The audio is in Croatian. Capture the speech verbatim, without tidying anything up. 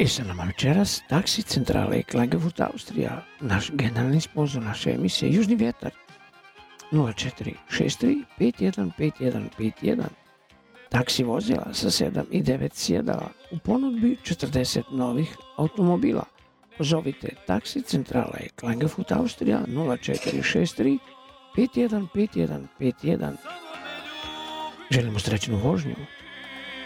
I sa nama večeras taksi centrale Klagenfurt, Austrija, naš generalni sponzor naše emisije Južni vjetar nula četiri šest tri pet jedan pet jedan pet jedan. Taksi vozila sa sedam i devet sjedala, u ponudbi četrdeset novih automobila. Pozovite taksi centrale Klagenfurt, Austrija nula četiri šest tri pet jedan pet jedan pet jedan. Želimo srećnu vožnju.